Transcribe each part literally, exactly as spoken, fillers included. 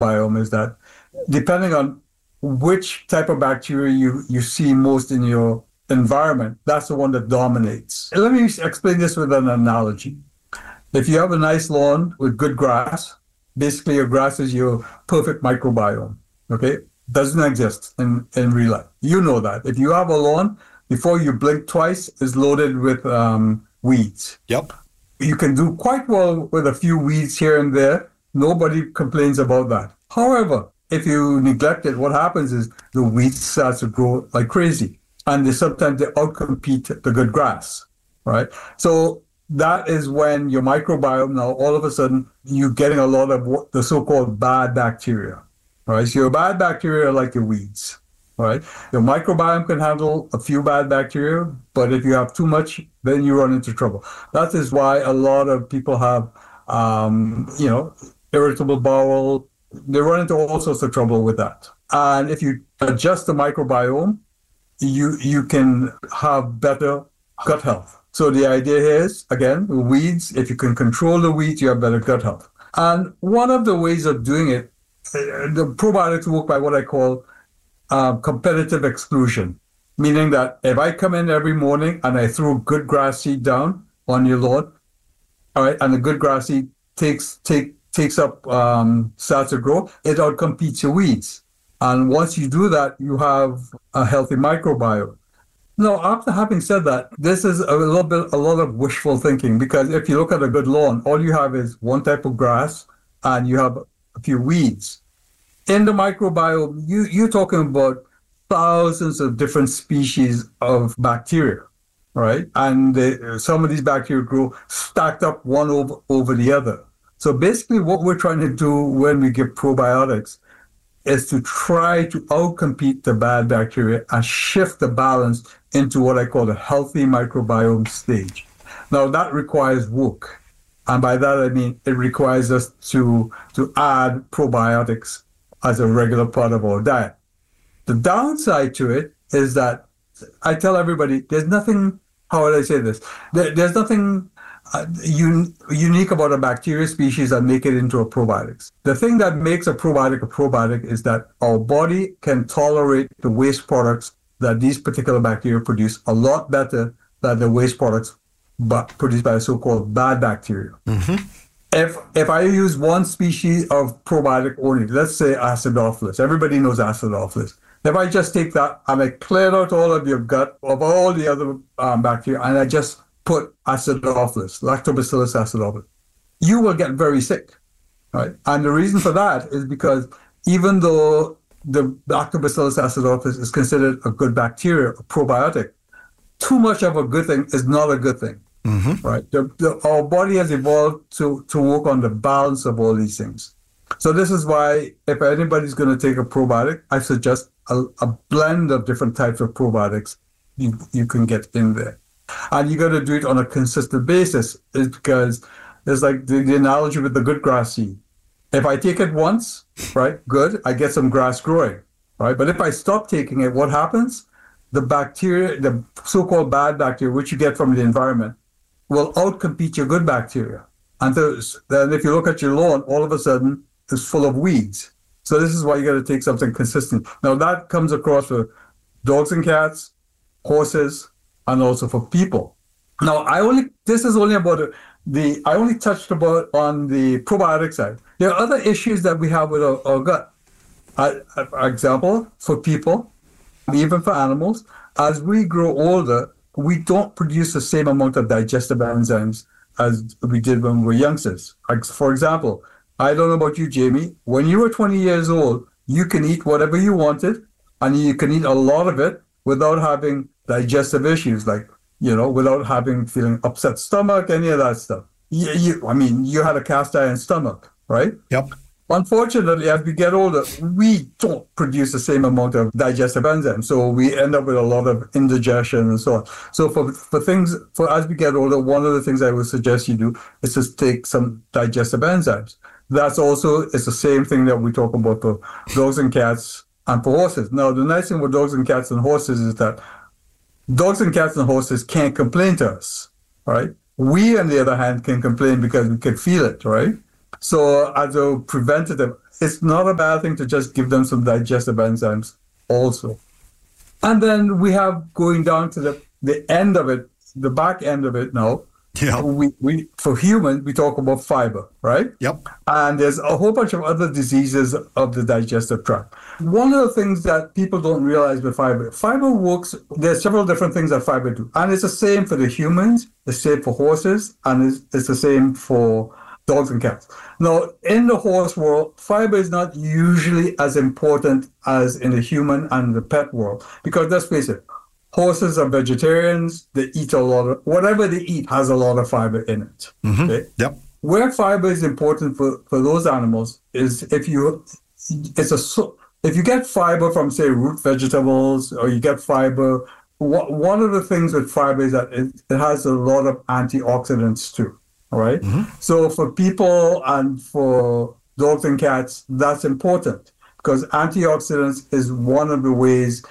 microbiome is that depending on which type of bacteria you, you see most in your environment, that's the one that dominates. Let me explain this with an analogy. If you have a nice lawn with good grass, basically your grass is your perfect microbiome, okay? Doesn't exist in, in real life. You know that. If you have a lawn, before you blink twice, is loaded with um, weeds. Yep. You can do quite well with a few weeds here and there. Nobody complains about that. However, if you neglect it, what happens is the weeds start to grow like crazy. And they sometimes they outcompete the good grass, right? So that is when your microbiome, now all of a sudden, you're getting a lot of what the so-called bad bacteria, right? So your bad bacteria are like your weeds, right? Your microbiome can handle a few bad bacteria, but if you have too much, then you run into trouble. That is why a lot of people have, um, you know, irritable bowel. They run into all sorts of trouble with that. And if you adjust the microbiome, you you can have better gut health. So the idea is, again, weeds, if you can control the weeds, you have better gut health. And one of the ways of doing it, the probiotics work by what I call uh, competitive exclusion, meaning that if I come in every morning and I throw good grass seed down on your lawn, all right, and the good grass seed takes take takes up, um, starts to grow, it outcompetes your weeds. And once you do that, you have a healthy microbiome. Now, after having said that, this is a little bit, a lot of wishful thinking, because if you look at a good lawn, all you have is one type of grass and you have a few weeds. In the microbiome, you, you're talking about thousands of different species of bacteria, right? And they, some of these bacteria grow stacked up one over, over the other. So basically what we're trying to do when we give probiotics is to try to outcompete the bad bacteria and shift the balance into what I call a healthy microbiome stage. Now that requires work. And by that I mean it requires us to, to add probiotics as a regular part of our diet. The downside to it is that I tell everybody there's nothing, how would I say this? There, there's nothing Uh, un- unique about a bacteria species that make it into a probiotics. The thing that makes a probiotic a probiotic is that our body can tolerate the waste products that these particular bacteria produce a lot better than the waste products but produced by so-called bad bacteria. Mm-hmm. If if I use one species of probiotic only, let's say Acidophilus, everybody knows Acidophilus. If I just take that and I clear out all of your gut of all the other um, bacteria and I just put Acidophilus, Lactobacillus acidophilus, you will get very sick, right? And the reason for that is because even though the Lactobacillus acidophilus is considered a good bacteria, a probiotic, too much of a good thing is not a good thing, mm-hmm. right? The, the, our body has evolved to, to work on the balance of all these things. So this is why if anybody's going to take a probiotic, I suggest a, a blend of different types of probiotics you, you can get in there. And you got to do it on a consistent basis, is because it's like the, the analogy with the good grass seed. If I take it once, right, good, I get some grass growing, right? But if I stop taking it, what happens? The bacteria, the so-called bad bacteria, which you get from the environment, will outcompete your good bacteria. And then if you look at your lawn, all of a sudden, it's full of weeds. So this is why you got to take something consistent. Now that comes across for dogs and cats, horses, and also for people. Now, I only this is only about the I only touched about on the probiotic side. There are other issues that we have with our, our gut. Uh, for example, for people, even for animals, as we grow older, we don't produce the same amount of digestive enzymes as we did when we were youngsters. Like, for example, I don't know about you, Jamie. When you were twenty years old, you can eat whatever you wanted, and you can eat a lot of it without having digestive issues, like, you know, without having feeling upset stomach, any of that stuff. You, you, I mean, you had a cast iron stomach, right? Yep. Unfortunately, as we get older, we don't produce the same amount of digestive enzymes, so we end up with a lot of indigestion and so on. So for for things, for as we get older, one of the things I would suggest you do is to take some digestive enzymes. That's also, it's the same thing that we talk about for dogs and cats and for horses. Now, the nice thing with dogs and cats and horses is that dogs and cats and horses can't complain to us, right? We, on the other hand, can complain because we can feel it, right? So as a preventative, it's not a bad thing to just give them some digestive enzymes also. And then we have going down to the, the end of it, the back end of it now. Yeah. We, we for humans, we talk about fiber, right? Yep. And there's a whole bunch of other diseases of the digestive tract. One of the things that people don't realize with fiber, fiber works, there's several different things that fiber do. And it's the same for the humans, the same for horses, and it's, it's the same for dogs and cats. Now, in the horse world, fiber is not usually as important as in the human and the pet world. Because let's face it, horses are vegetarians. They eat a lot of, whatever they eat has a lot of fiber in it. Mm-hmm. Okay? Yep. Where fiber is important for, for those animals is if you, it's a, if you get fiber from, say, root vegetables, or you get fiber, one of the things with fiber is that it, it has a lot of antioxidants too. All right. Mm-hmm. So for people and for dogs and cats, that's important because antioxidants is one of the ways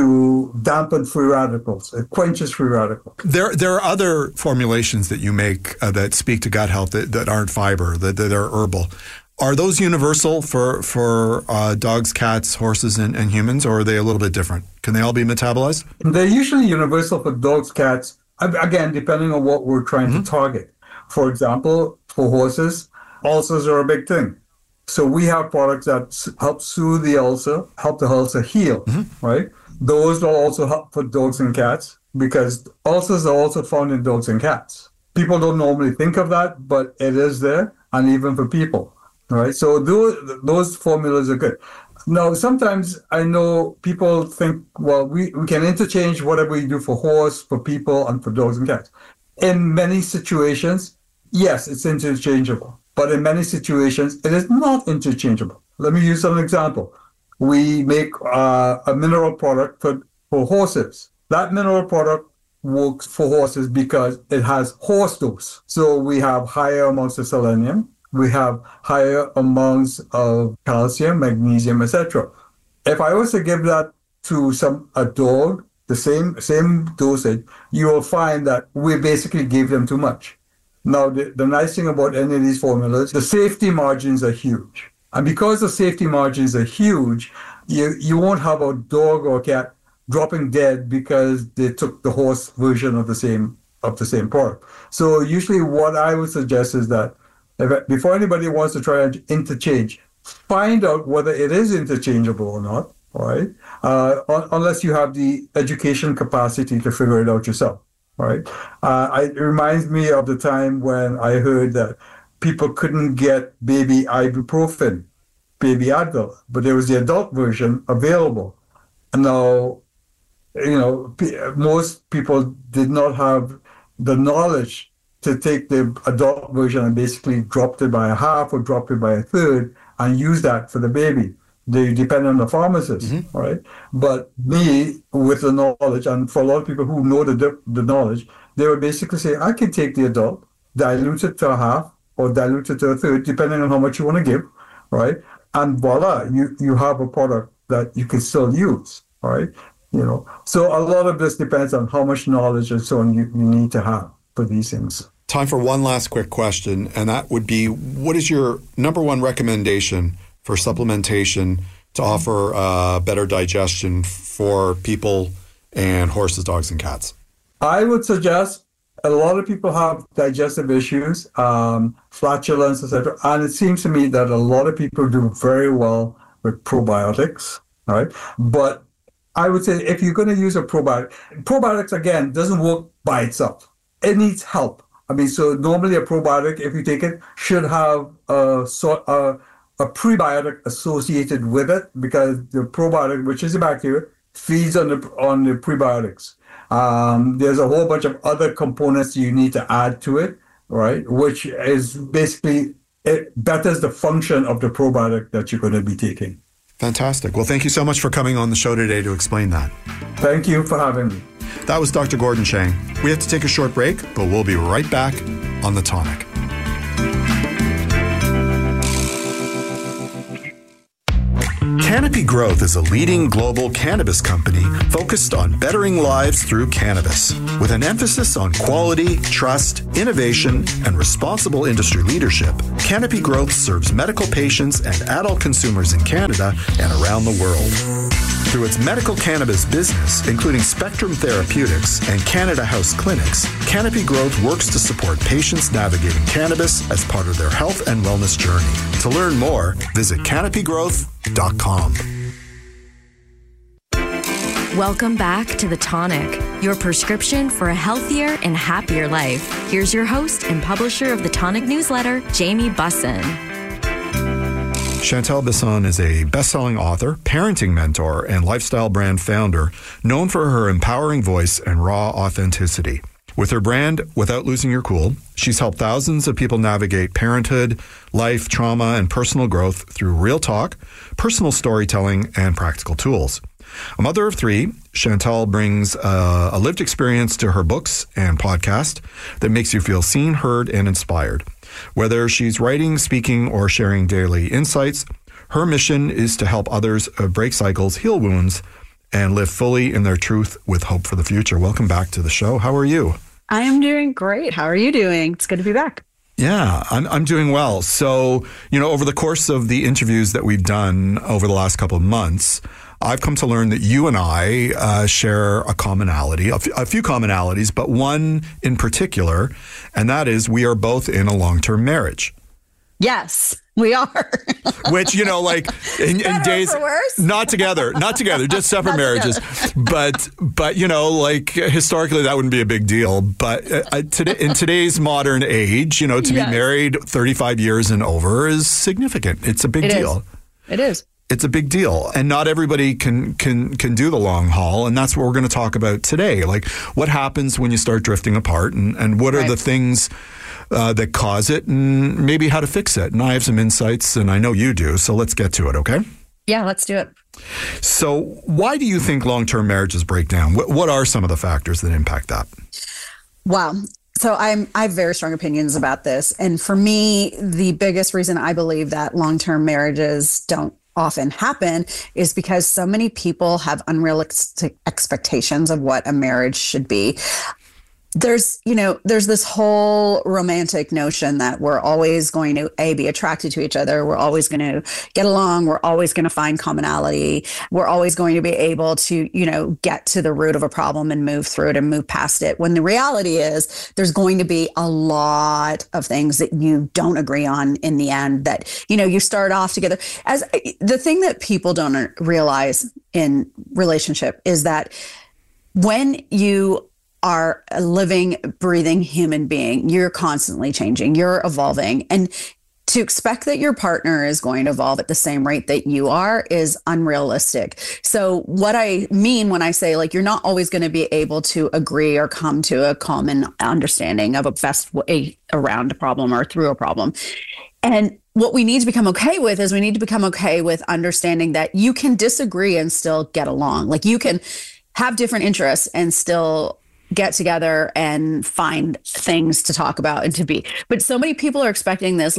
to dampen free radicals. It quenches free radicals. There, there are other formulations that you make uh, that speak to gut health that, that aren't fiber, that, that are herbal. Are those universal for for uh, dogs, cats, horses, and, and humans, or are they a little bit different? Can they all be metabolized? They're usually universal for dogs, cats. Again, depending on what we're trying mm-hmm. to target. For example, for horses, ulcers are a big thing. So we have products that help soothe the ulcer, help the ulcer heal, mm-hmm. right? Those will also help for dogs and cats because ulcers are also found in dogs and cats. People don't normally think of that, but it is there, and even for people, right? So those, those formulas are good. Now, sometimes I know people think, well, we, we can interchange whatever we do for horse, for people, and for dogs and cats. In many situations, yes, it's interchangeable. But in many situations, it is not interchangeable. Let me use an example. We make uh, a mineral product for, for horses. That mineral product works for horses because it has horse dose. So we have higher amounts of selenium. We have higher amounts of calcium, magnesium, et cetera. If I was to give that to some a dog, the same same dosage, you will find that we basically gave them too much. Now, the, the nice thing about any of these formulas, the safety margins are huge. And because the safety margins are huge, you, you won't have a dog or a cat dropping dead because they took the horse version of the same of the same product. So usually what I would suggest is that if, before anybody wants to try and interchange, find out whether it is interchangeable or not. All right, uh, un- unless you have the education capacity to figure it out yourself. All right, uh, I, it reminds me of the time when I heard that people couldn't get baby ibuprofen, baby Advil, but there was the adult version available. And now, you know, p- most people did not have the knowledge to take the adult version and basically dropped it by a half or dropped it by a third and use that for the baby. They depend on the pharmacist, mm-hmm. right? But me, with the knowledge, and for a lot of people who know the the knowledge, they would basically say, I can take the adult, dilute it to a half, or dilute it to a third, depending on how much you want to give, right? And voila, you, you have a product that you can still use, right? You know, so a lot of this depends on how much knowledge and so on you, you need to have for these things. Time for one last quick question, and that would be, what is your number one recommendation for supplementation to offer uh, better digestion for people and horses, dogs, and cats? I would suggest a lot of people have digestive issues, um, flatulence, et cetera. And it seems to me that a lot of people do very well with probiotics, all right? But I would say if you're going to use a probiotic, probiotics, again, doesn't work by itself. It needs help. I mean, so normally a probiotic, if you take it, should have a sort of a prebiotic associated with it because the probiotic, which is a bacteria, feeds on the on the prebiotics. Um, there's a whole bunch of other components you need to add to it, right? Which is basically, it betters the function of the probiotic that you're going to be taking. Fantastic. Well, thank you so much for coming on the show today to explain that. Thank you for having me. That was Doctor Gordon Chang. We have to take a short break, but we'll be right back on The Tonic. Canopy Growth is a leading global cannabis company focused on bettering lives through cannabis. With an emphasis on quality, trust, innovation, and responsible industry leadership, Canopy Growth serves medical patients and adult consumers in Canada and around the world. Through its medical cannabis business, including Spectrum Therapeutics and Canada House Clinics, Canopy Growth works to support patients navigating cannabis as part of their health and wellness journey. To learn more, visit canopy growth dot com. Welcome back to The Tonic, your prescription for a healthier and happier life. Here's your host and publisher of The Tonic newsletter, Jamie Bussin. Chantal Bisson is a best-selling author, parenting mentor, and lifestyle brand founder known for her empowering voice and raw authenticity. With her brand, Without Losing Your Cool, she's helped thousands of people navigate parenthood, life, trauma, and personal growth through real talk, personal storytelling, and practical tools. A mother of three, Chantal brings uh, a lived experience to her books and podcast that makes you feel seen, heard, and inspired. Whether she's writing, speaking, or sharing daily insights, her mission is to help others uh, break cycles, heal wounds, and live fully in their truth with hope for the future. Welcome back to the show. How are you? I am doing great. How are you doing? It's good to be back. Yeah, I'm I'm doing well. So, you know, over the course of the interviews that we've done over the last couple of months, I've come to learn that you and I uh, share a commonality, a, f- a few commonalities, but one in particular, and that is we are both in a long-term marriage. Yes, we are. Which, you know, like in, in days, for worse? not together, not together, just separate marriages. But, but you know, like historically, that wouldn't be a big deal. But uh, today, in today's modern age, you know, to yes. be married thirty-five years and over is significant. It's a big it deal. Is. It is. It's a big deal, and not everybody can can can do the long haul, and that's what we're going to talk about today. Like, what happens when you start drifting apart, and, and what are right. the things uh, that cause it, and maybe how to fix it. And I have some insights, and I know you do, so let's get to it, okay? Yeah, let's do it. So why do you think long-term marriages break down? What, what are some of the factors that impact that? Wow. So I'm, I have very strong opinions about this. And for me, the biggest reason I believe that long-term marriages don't often happen is because so many people have unrealistic expectations of what a marriage should be. There's, you know, there's this whole romantic notion that we're always going to A, be attracted to each other. We're always going to get along. We're always going to find commonality. We're always going to be able to, you know, get to the root of a problem and move through it and move past it. When the reality is there's going to be a lot of things that you don't agree on in the end that, you know, you start off together. As the thing that people don't realize in relationship is that when you are a living, breathing human being, you're constantly changing, you're evolving. And to expect that your partner is going to evolve at the same rate that you are is unrealistic. So what I mean when I say, like, you're not always going to be able to agree or come to a common understanding of a best way around a problem or through a problem. And what we need to become okay with is we need to become okay with understanding that you can disagree and still get along. Like, you can have different interests and still get together and find things to talk about and to be. But so many people are expecting this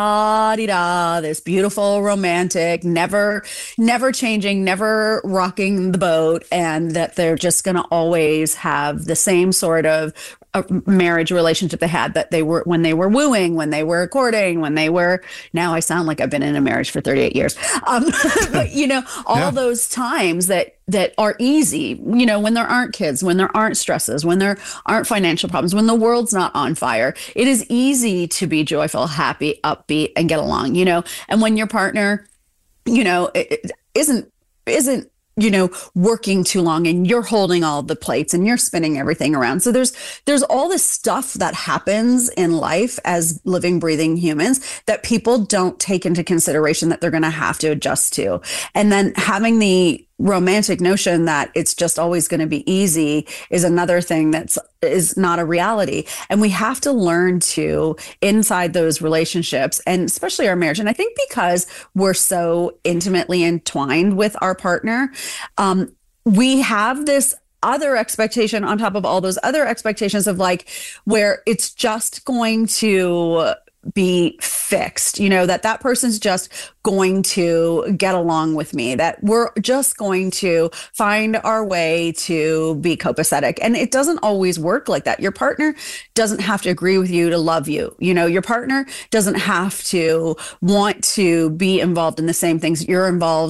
la-di-da, this beautiful, romantic, never, never changing, never rocking the boat, and that they're just going to always have the same sort of a marriage relationship they had that they were when they were wooing, when they were courting, when they were, now I sound like I've been in a marriage for thirty-eight years. Um, but, you know, all yeah. those times that, that are easy, you know, when there aren't kids, when there aren't stresses, when there aren't financial problems, when the world's not on fire, it is easy to be joyful, happy, upbeat, and get along, you know, and when your partner, you know, it, it isn't, isn't, you know, working too long and you're holding all the plates and you're spinning everything around. So there's, there's all this stuff that happens in life as living, breathing humans that people don't take into consideration that they're going to have to adjust to. And then having the romantic notion that it's just always going to be easy is another thing that's is not a reality. And we have to learn to, inside those relationships, and especially our marriage, and I think because we're so intimately entwined with our partner, um, we have this other expectation on top of all those other expectations of, like, where it's just going to be fixed, you know, that that person's just going to get along with me, that we're just going to find our way to be copacetic. And it doesn't always work like that. Your partner doesn't have to agree with you to love you. You know, your partner doesn't have to want to be involved in the same things you're involved